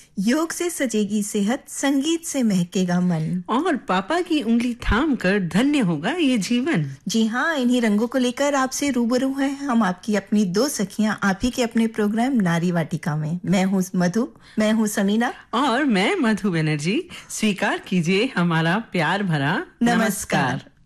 योग से सजेगी सेहत, संगीत से महकेगा मन, और पापा की उंगली थाम कर धन्य होगा ये जीवन। जी हाँ, इन्हीं रंगों को लेकर आपसे रूबरू हैं हम, आपकी अपनी दो सखियां, आप ही के अपने प्रोग्राम नारी वाटिका में। मैं हूँ मधु, मैं हूँ समीना, और मैं मधु बनर्जी। स्वीकार कीजिए हमारा प्यार भरा नमस्कार।